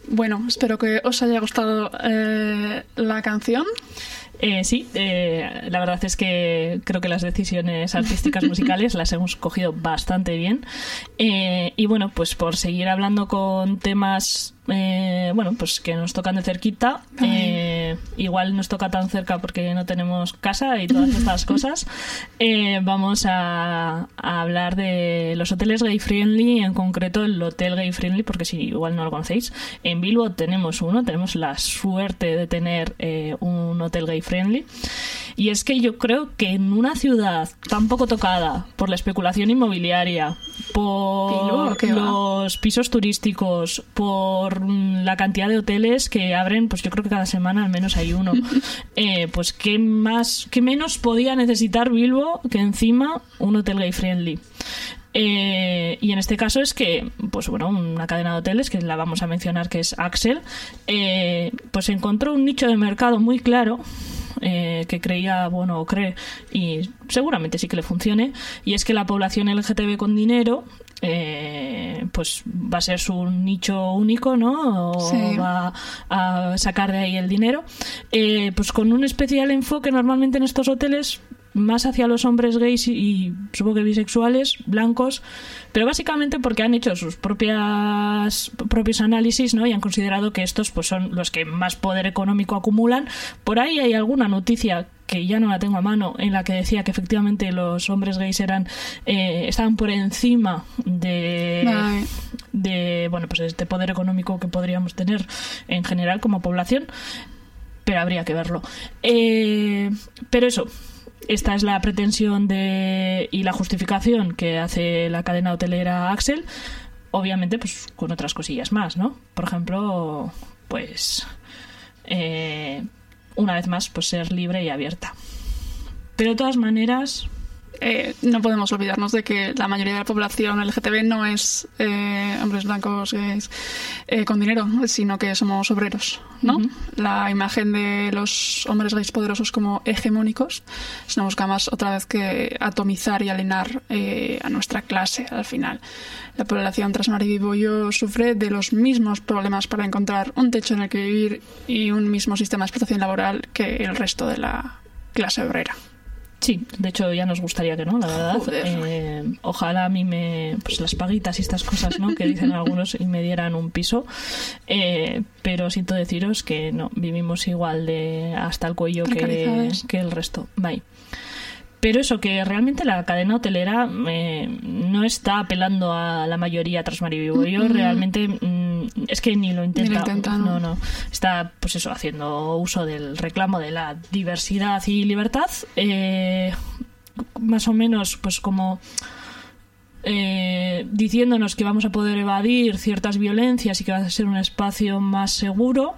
Bueno, espero que os haya gustado la canción. Sí, la verdad es que creo que las decisiones artísticas musicales las hemos cogido bastante bien. Y bueno, pues por seguir hablando con temas pues que nos tocan de cerquita, igual nos toca tan cerca porque no tenemos casa y todas estas cosas, vamos a hablar de los hoteles gay friendly, en concreto el hotel gay friendly, porque si igual no lo conocéis, en Bilbo tenemos la suerte de tener un hotel gay friendly, y es que yo creo que en una ciudad tan poco tocada por la especulación inmobiliaria, por los pisos turísticos, por la cantidad de hoteles que abren, pues yo creo que cada semana al menos hay uno, pues qué menos podía necesitar Bilbo que encima un hotel gay friendly. Y en este caso es que, pues bueno, una cadena de hoteles que la vamos a mencionar, que es Axel, pues encontró un nicho de mercado muy claro, que creía, bueno, o cree, y seguramente sí que le funcione, y es que la población LGTB con dinero pues va a ser su nicho único, ¿no? O sí, va a sacar de ahí el dinero, pues con un especial enfoque normalmente en estos hoteles más hacia los hombres gays y supongo que bisexuales, blancos, pero básicamente porque han hecho sus propios análisis, ¿no? Y han considerado que estos pues son los que más poder económico acumulan. Por ahí hay alguna noticia que ya no la tengo a mano, en la que decía que efectivamente los hombres gays estaban por encima de bueno, pues este poder económico que podríamos tener en general como población, pero habría que verlo. Pero eso, esta es la pretensión y la justificación que hace la cadena hotelera Axel, obviamente pues con otras cosillas más, ¿no? Por ejemplo, pues una vez más, pues ser libre y abierta. Pero de todas maneras, no podemos olvidarnos de que la mayoría de la población LGTB no es hombres blancos gays con dinero, sino que somos obreros, ¿no? Uh-huh. La imagen de los hombres gays poderosos como hegemónicos no busca más otra vez que atomizar y alienar a nuestra clase al final. La población tras Maribollo sufre de los mismos problemas para encontrar un techo en el que vivir y un mismo sistema de explotación laboral que el resto de la clase obrera. Sí, de hecho ya nos gustaría que no, la verdad. Ojalá a mí pues las paguitas y estas cosas, ¿no?, que dicen algunos, y me dieran un piso, pero siento deciros que no, vivimos igual de hasta el cuello que el resto. Bye. Pero eso, que realmente la cadena hotelera no está apelando a la mayoría tras Maribollo, realmente es que ni lo intenta. No. Está, pues eso, haciendo uso del reclamo de la diversidad y libertad, más o menos pues como diciéndonos que vamos a poder evadir ciertas violencias y que va a ser un espacio más seguro.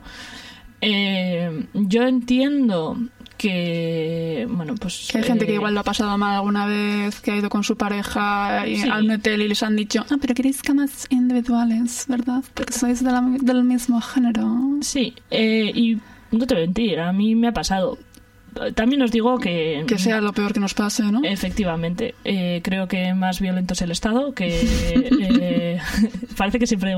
Yo entiendo que, bueno, pues que hay gente que igual lo ha pasado mal alguna vez, que ha ido con su pareja a un hotel y les han dicho, pero queréis camas individuales, ¿verdad? Porque sois del mismo género. Sí, y no te voy a mentir, a mí me ha pasado. También os digo que sea lo peor que nos pase, ¿no? Efectivamente, creo que más violento es el Estado, que parece que siempre